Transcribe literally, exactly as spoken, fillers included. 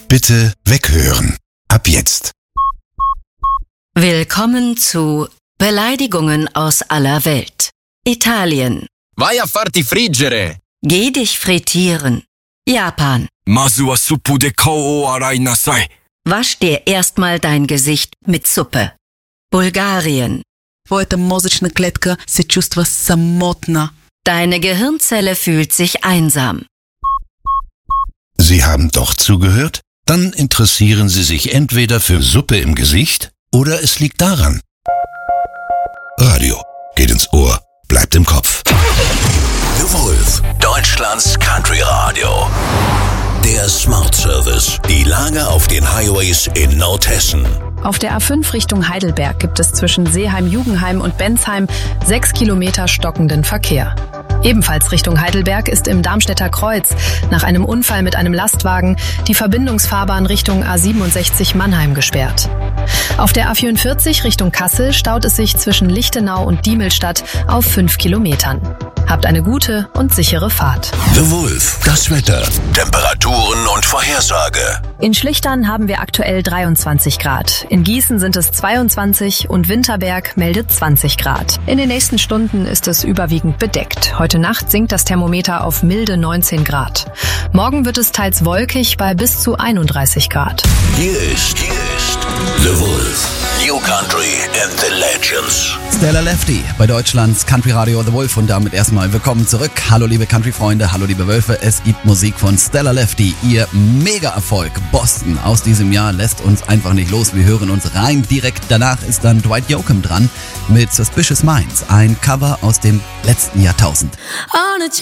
Bitte weghören. Ab jetzt. Willkommen zu Beleidigungen aus aller Welt. Italien. Vai a farti friggere. Geh dich frittieren. Japan. Mazu wa suppu de kao o arai nasai. Wasch dir erstmal dein Gesicht mit Suppe. Bulgarien. Твоята мозъчна клетка се чувства самотна. Deine Gehirnzelle fühlt sich einsam. Sie haben doch zugehört? Dann interessieren Sie sich entweder für Suppe im Gesicht oder es liegt daran. Radio geht ins Ohr, bleibt im Kopf. The Wolf, Deutschlands Country Radio. Der Smart Service. Die Lage auf den Highways in Nordhessen. Auf der A fünf Richtung Heidelberg gibt es zwischen Seeheim-Jugendheim und Bensheim sechs Kilometer stockenden Verkehr. Ebenfalls Richtung Heidelberg ist im Darmstädter Kreuz nach einem Unfall mit einem Lastwagen die Verbindungsfahrbahn Richtung A siebenundsechzig Mannheim gesperrt. Auf der A vierundvierzig Richtung Kassel staut es sich zwischen Lichtenau und Diemelstadt auf fünf Kilometern. Habt eine gute und sichere Fahrt. The Wolf, das Wetter, Temperaturen und Vorhersage. In Schlichtern haben wir aktuell dreiundzwanzig Grad. In Gießen sind es zweiundzwanzig und Winterberg meldet zwanzig Grad. In den nächsten Stunden ist es überwiegend bedeckt. Heute Nacht sinkt das Thermometer auf milde neunzehn Grad. Morgen wird es teils wolkig bei bis zu einunddreißig Grad. Hier ist, hier ist The Wolf. New Country and the Legends. Stella Lefty bei Deutschlands Country Radio The Wolf und damit erstmal willkommen zurück. Hallo liebe Country-Freunde, hallo liebe Wölfe. Es gibt Musik von Stella Lefty. Ihr Mega-Erfolg Boston aus diesem Jahr lässt uns einfach nicht los. Wir hören uns rein. Direkt danach ist dann Dwight Yoakam dran mit Suspicious Minds. Ein Cover aus dem letzten Jahrtausend.